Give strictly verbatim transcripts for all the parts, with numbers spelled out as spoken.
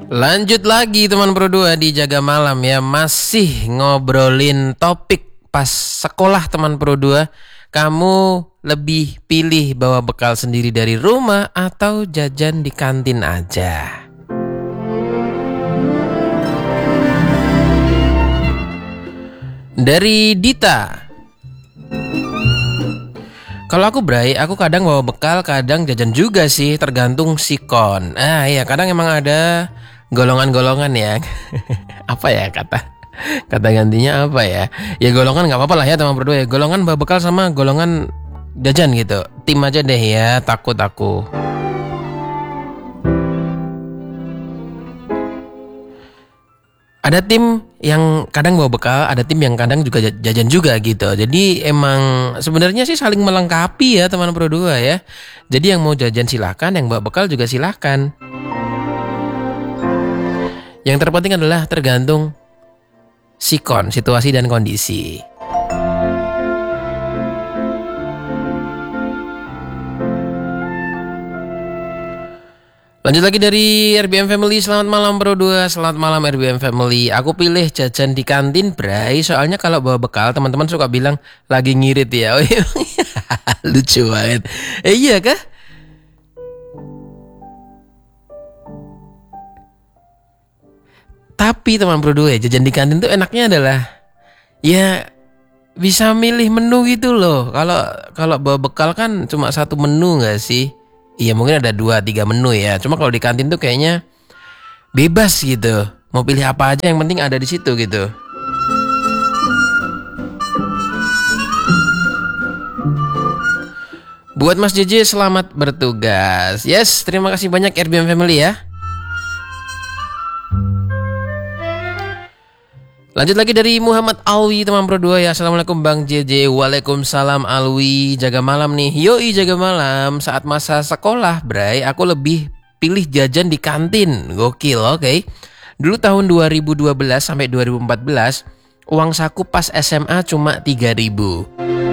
Lanjut lagi teman Pro dua di Jaga Malam ya. Masih ngobrolin topik pas sekolah teman Pro dua. Kamu lebih pilih bawa bekal sendiri dari rumah atau jajan di kantin aja? Dari Dita. Kalau aku Bray, aku kadang bawa bekal, kadang jajan juga sih, tergantung sikon. Ah iya, kadang emang ada golongan-golongan ya. Apa ya kata kata gantinya apa ya? Ya golongan nggak apa-apa lah ya teman berdua ya. Golongan bawa bekal sama golongan jajan gitu. Tim aja deh ya, takut aku. Ada tim yang kadang bawa bekal, ada tim yang kadang juga jajan juga gitu. Jadi emang sebenarnya sih saling melengkapi ya teman Pro dua ya. Jadi yang mau jajan silakan, yang bawa bekal juga silakan. Yang terpenting adalah tergantung sikon, situasi dan kondisi. Lanjut lagi dari R B M Family. Selamat malam Pro dua. Selamat malam R B M Family. Aku pilih jajan di kantin Bray. Soalnya kalau bawa bekal teman-teman suka bilang lagi ngirit ya. Oh, iya. Lucu banget. Eh iya kah? Tapi teman Pro dua, jajan di kantin tuh enaknya adalah ya bisa milih menu gitu loh. Kalau kalau bawa bekal kan cuma satu menu nggak sih? Iya mungkin ada dua tiga menu ya. Cuma kalau di kantin tuh kayaknya bebas gitu. Mau pilih apa aja yang penting ada di situ gitu. Buat Mas J J selamat bertugas. Yes, terima kasih banyak R B M Family ya. Lanjut lagi dari Muhammad Alwi teman Pro dua ya. Assalamualaikum Bang J J. Waalaikumsalam Alwi. Jaga malam nih. Yoi jaga malam. Saat masa sekolah Bray, aku lebih pilih jajan di kantin. Gokil, oke okay. Dulu tahun dua ribu dua belas sampai dua ribu empat belas uang saku pas S M A cuma tiga ribu.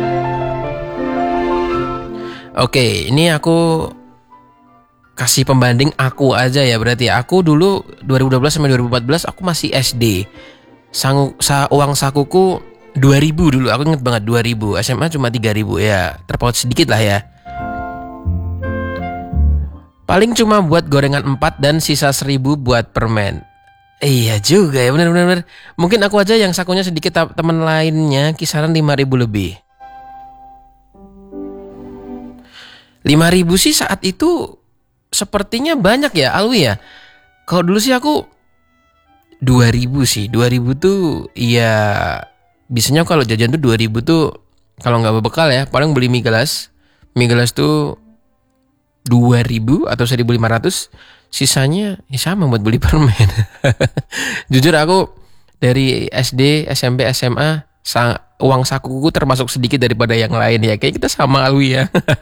Oke okay, ini aku kasih pembanding aku aja ya. Berarti aku dulu dua ribu dua belas sampai dua ribu empat belas aku masih S D. Sangu, sa, uang sakuku dua ribu dulu. Aku inget banget dua ribu. S M A cuma tiga ribu ya. Terpaut sedikit lah ya. Paling cuma buat gorengan empat dan sisa seribu buat permen. Iya juga ya, benar-benar. Mungkin aku aja yang sakunya sedikit, teman lainnya kisaran lima ribu lebih. lima ribu sih saat itu sepertinya banyak ya Alwi ya. Kalau dulu sih aku dua ribu sih. dua ribu tuh ya biasanya kalau jajan tuh dua ribu tuh kalau nggak berbekal ya paling beli mie gelas. Mie gelas tuh dua ribu atau seribu lima ratus. Sisanya ya sama buat beli permen. Jujur aku dari S D, S M P, S M A sang, uang sakuku termasuk sedikit daripada yang lain ya. Kayak kita sama Alwi ya.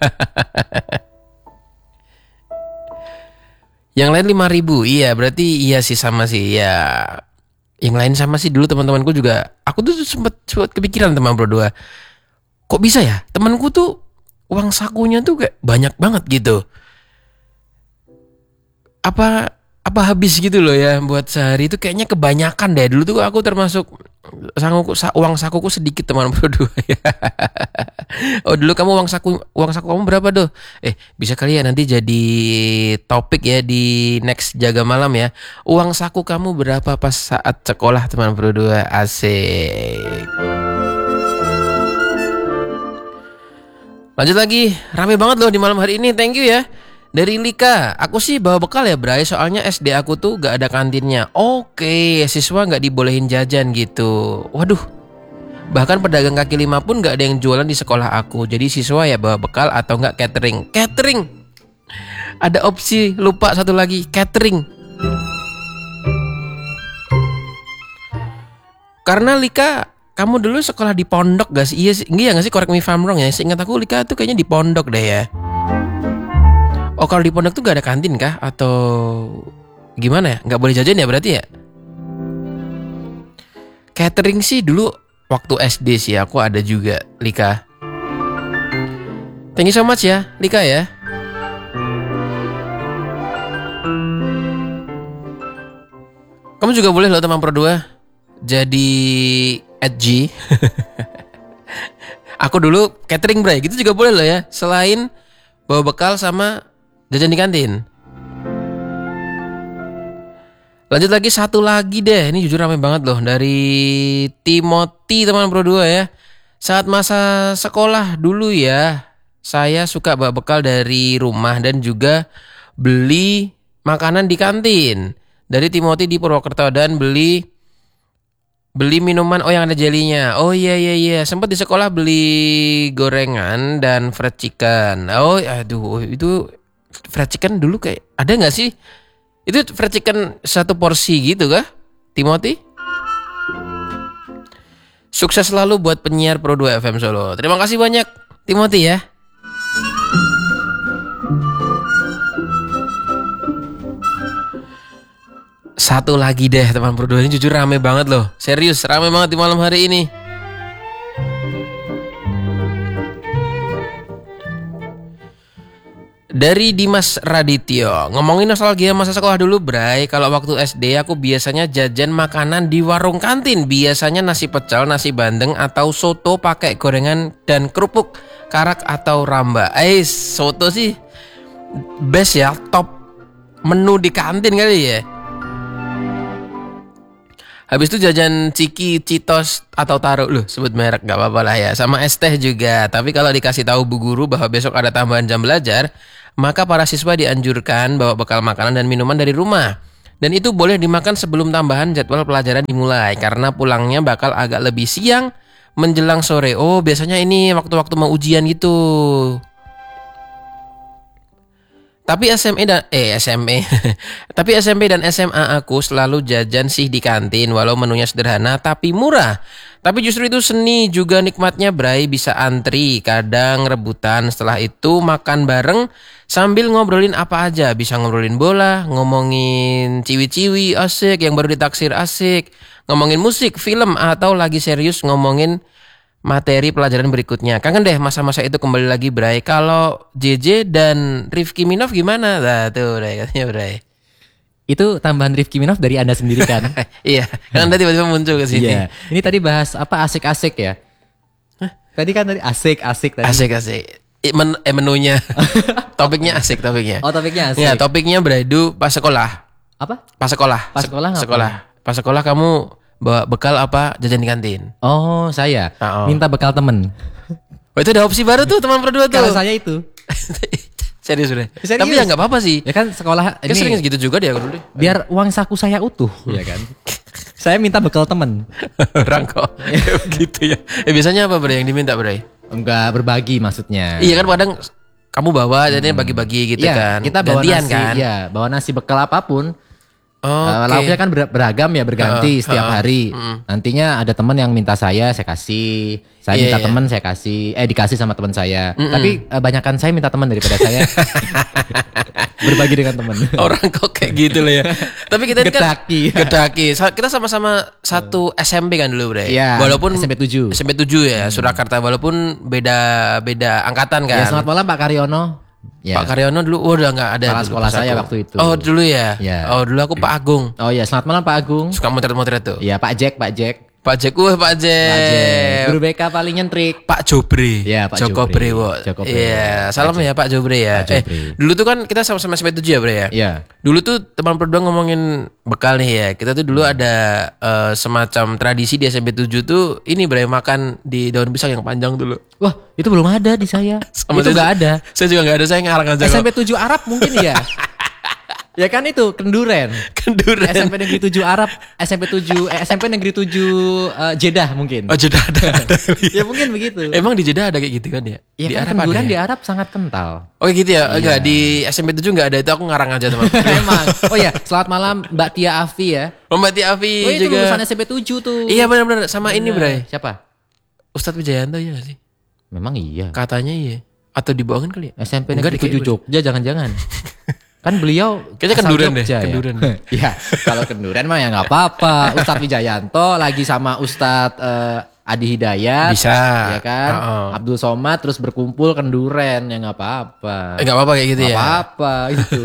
Yang lain lima ribu. Iya berarti iya sih sama sih ya. Yang lain sama sih dulu teman-temanku juga. Aku tuh sempet, sempet kepikiran teman Pro dua. Kok bisa ya temanku tuh uang sakunya tuh kayak banyak banget gitu. Apa apa habis gitu loh ya buat sehari itu kayaknya kebanyakan deh. Dulu tuh aku termasuk sanguku, uang sakuku sedikit teman Pro dua ya. Oh dulu kamu uang saku uang saku kamu berapa tuh? Eh bisa kali ya nanti jadi topik ya di next Jaga Malam ya. Uang saku kamu berapa pas saat sekolah teman Pro dua? Asik. Lanjut lagi, rame banget loh di malam hari ini. Thank you ya. Dari Lika, aku sih bawa bekal ya Bray, soalnya S D aku tuh gak ada kantinnya. Oke, siswa gak dibolehin jajan gitu. Waduh, bahkan pedagang kaki lima pun gak ada yang jualan di sekolah aku. Jadi siswa ya bawa bekal atau gak catering. Catering, ada opsi lupa satu lagi, catering. Karena Lika, kamu dulu sekolah di pondok gak sih? Iya, iya gak sih, correct me if I'm wrong ya. Seingat aku Lika tuh kayaknya di pondok deh ya. Oh kalau di pondok tuh gak ada kantin kah? Atau gimana ya? Gak boleh jajan ya berarti ya? Catering sih dulu waktu S D sih aku ada juga Lika. Thank you so much ya Lika ya. Kamu juga boleh loh teman Pro dua jadi edgy. Aku dulu catering bray, gitu juga boleh loh ya. Selain bawa bekal sama jajan di kantin. Lanjut lagi satu lagi deh. Ini jujur ramai banget loh. Dari Timothy teman Pro dua ya. Saat masa sekolah dulu ya, saya suka bawa bekal dari rumah dan juga beli makanan di kantin. Dari Timothy di Purwokerto dan beli beli minuman oh yang ada jelinya. Oh iya iya iya, sempat di sekolah beli gorengan dan fried chicken. Oh aduh, itu fried chicken dulu kayak ada nggak sih? Itu fried chicken satu porsi gitu kah, Timothy? Sukses selalu buat penyiar Pro dua F M Solo. Terima kasih banyak Timothy ya. Satu lagi deh teman Pro dua, ini jujur rame banget loh. Serius rame banget di malam hari ini. Dari Dimas Radityo, ngomongin nostalgia masa sekolah dulu Bray. Kalau waktu S D aku biasanya jajan makanan di warung kantin. Biasanya nasi pecel, nasi bandeng atau soto pakai gorengan dan kerupuk karak atau ramba. Eh soto sih best ya, top menu di kantin kali ya. Habis itu jajan ciki, citos atau taruh loh, sebut merek gak apa-apa lah ya. Sama es teh juga. Tapi kalau dikasih tahu bu guru bahwa besok ada tambahan jam belajar, maka para siswa dianjurkan bawa bekal makanan dan minuman dari rumah. Dan itu boleh dimakan sebelum tambahan jadwal pelajaran dimulai, karena pulangnya bakal agak lebih siang menjelang sore. Oh biasanya ini waktu-waktu mau ujian gitu. Tapi S M E dan eh S M E. Tapi S M P dan S M A aku selalu jajan sih di kantin walau menunya sederhana tapi murah. Tapi justru itu seni juga nikmatnya Bray, bisa antri, kadang rebutan, setelah itu makan bareng sambil ngobrolin apa aja, bisa ngobrolin bola, ngomongin ciwi-ciwi asik yang baru ditaksir asik, ngomongin musik, film atau lagi serius ngomongin materi pelajaran berikutnya. Kangen deh masa-masa itu kembali lagi Bray. Kalau J J dan Rifki Minov gimana? Nah tuh Bray, katanya Bray. Itu tambahan Rifki Minov dari Anda sendiri kan? Iya, kan Anda tiba-tiba muncul ke sini. Iya. Ini tadi bahas apa asik-asik ya? Hah? Tadi kan tadi asik-asik tadi. Asik-asik. Men eh menunya. Topiknya asik topiknya. Oh, topiknya asik. Ya, topiknya Bray du pas sekolah. Apa? Pas sekolah. Pas sekolah ngapain? Sekolah. Pas sekolah kamu bawa bekal apa jajan di kantin? Oh, saya Oh. minta bekal temen. Oh, itu ada opsi baru tuh teman berdua tuh. Kalau saya itu. Serius udah. Serius? Tapi ya nggak apa-apa sih. Ya kan sekolah Kan ini sering gitu juga dia dulu deh. biar uang saku saya utuh, ya kan. Saya minta bekal temen. Orang kok gitu ya. Eh biasanya apa Bray yang diminta Bray? Enggak berbagi maksudnya. Iya kan kadang kamu bawa jadinya bagi-bagi gitu Iya, kan. kita bawa Gantian nasi, kan. Iya, bawa nasi bekal apapun. Oke. Uh, lauknya kan ber- beragam ya, berganti Uh, setiap uh, hari. uh, Nantinya ada teman yang minta saya, saya kasih. Saya Iya, minta iya. teman, saya kasih. Eh dikasih sama teman saya. Mm-mm. Tapi uh, banyakan saya minta teman daripada saya berbagi dengan teman. Orang kok kayak gitu lah ya. Tapi kita ini kan Gedaki. Gedaki. Sa- Kita sama-sama satu S M P kan dulu Bray. Iya, Walaupun S M P tujuh. S M P tujuh ya, Surakarta, walaupun beda beda angkatan kan. Ya, selamat malam Pak Karyono. Ya. Pak Karyono dulu oh, udah nggak ada Kepala dulu sekolah pas saya aku. waktu itu. Oh dulu ya. Ya. Oh dulu aku Pak Agung. Oh ya, selamat malam Pak Agung. Suka motret-motret tuh. Ya, Pak Jack, Pak Jack. Pak Jack, wah Pak Jack. Pak Jack. Guru B K paling nyentrik. Pak Jobre. Iya, Pak Joko Jobre. Brewo. Joko Brewo. Iya, salam ya Pak Jobre ya. Pak Eh, Jobre. dulu tuh kan kita sama-sama S M P tujuh ya, Bre ya. Iya. Dulu tuh teman berdua ngomongin bekal nih ya. Kita tuh dulu ada eh, semacam tradisi di S M P tujuh tuh ini Bre makan di daun pisang yang panjang dulu. Wah, itu belum ada di saya. Sama itu saya- enggak ada. Saya juga nggak ada, saya ngarang aja S M P kok. tujuh Arab mungkin ya. Ya kan itu kenduren. Kenduren. S M P Negeri tujuh Arab, S M P tujuh eh, S M P Negeri tujuh eh, Jeddah mungkin. Oh Jeddah ada. ada. Ya mungkin begitu. Emang di Jeddah ada kayak gitu kan ya? Ya di kan Arab kenduren ada di ya? Arab sangat kental. Oh gitu ya? Iya. Enggak, di S M P tujuh enggak ada, itu aku ngarang aja teman. Emang. Oh ya, selamat malam Mbak Tia Afi ya. Oh, Mbak Tia Afi Oh itu juga. lulusan S M P tujuh tuh. Iya benar-benar sama ini Bray. Siapa? Ustadz Wijayanto ya sih? Memang iya. Katanya iya. Atau dibohongin kali ya? S M P Enggak Negeri tujuh deh, kayaknya. Jogja jangan-jangan. Kan beliau Kayaknya asal kenduren deh, Jogja ya. kenduren. Iya, kalau kenduren mah ya nggak apa-apa. Ustadz Wijayanto lagi sama Ustadz eh, Adi Hidayat, Bisa. ya kan? Uh-uh. Abdul Somad terus berkumpul kenduren ya nggak apa-apa. Eh, enggak apa-apa kayak gitu Nggak ya. apa-apa gitu.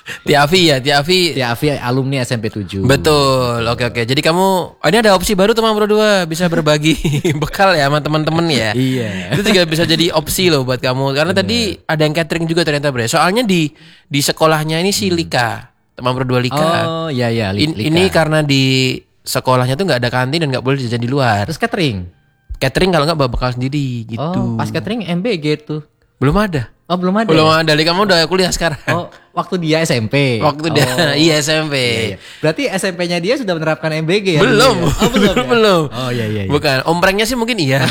Tiafi ya, Tiafi. Tiafi alumni S M P tujuh. Betul. Oke oke. Jadi kamu oh, ini ada opsi baru teman berdua bisa berbagi bekal ya sama teman-teman ya. Iya. Itu juga bisa jadi opsi loh buat kamu. Karena tadi ada yang catering juga ternyata Bre. Soalnya di di sekolahnya ini si Lika, teman berdua Lika. Oh iya iya. In- ini karena di sekolahnya tuh nggak ada kantin dan nggak boleh jajan di luar. Terus catering. Catering kalau nggak bawa bekal sendiri gitu. Oh, pas catering M B G tuh. Belum ada. Oh, belum ada. Belum ya? ada. Lika kamu udah kuliah sekarang. Oh, waktu dia S M P. Waktu dia Oh. iya S M P. Iya, iya. Berarti S M P-nya dia sudah menerapkan M B G ya? Belum. dulu ya? Oh, belum. Ya? Belum. Oh iya iya. iya. Bukan. Omprengnya sih mungkin iya.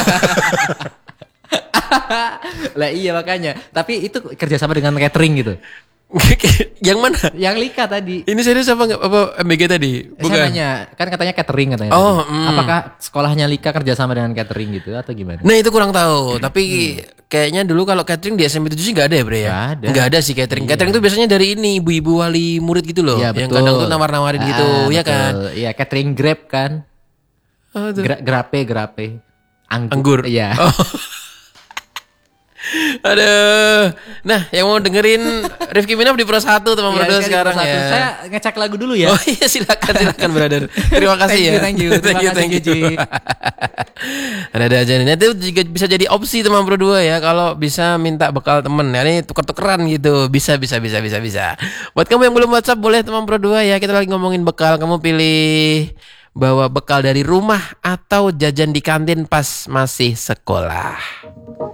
Lah iya makanya. Tapi itu kerjasama dengan catering gitu. Yang mana? Yang Lika tadi. Ini serius apa nggak apa M B G tadi? Saya nanya, kan katanya catering katanya. Oh, tadi. mm. Apakah sekolahnya Lika kerjasama dengan catering gitu atau gimana? Nah itu kurang tahu. Tapi kayaknya dulu kalau catering di S M P tujuh sih nggak ada ya Bre ya? Nggak ada. Nggak ada sih catering. Iya. Catering itu biasanya dari ini ibu-ibu wali murid gitu loh. Iya, Yang betul. kadang tuh nawar-nawarin gitu, Ah, ya betul. kan? Iya, catering Grab kan. Oh, tuh. Gra- grape, grape. Anggur. Anggur. Iya. Oh. Aduh. Nah, yang mau dengerin Rifki Minaf di Pro satu teman Iya, berdua sekali sekarang satu. ya. Saya ngecek lagu dulu ya. Oh iya silakan silakan brother. Terima kasih ya. Thank you, thank you. thank you, Terima kasih, thank you. Ada aja nih. Itu juga bisa jadi opsi teman berdua ya kalau bisa minta bekal temen. Ya ini tuker-tukeran gitu. Bisa bisa bisa bisa bisa. Buat kamu yang belum WhatsApp boleh teman berdua ya. Kita lagi ngomongin bekal. Kamu pilih bawa bekal dari rumah atau jajan di kantin pas masih sekolah.